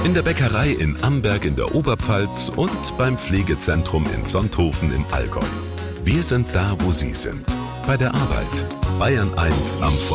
In der Bäckerei in Amberg in der Oberpfalz und beim Pflegezentrum in Sonthofen im Allgäu. Wir sind da, wo Sie sind. Bei der Arbeit. Bayern 1 am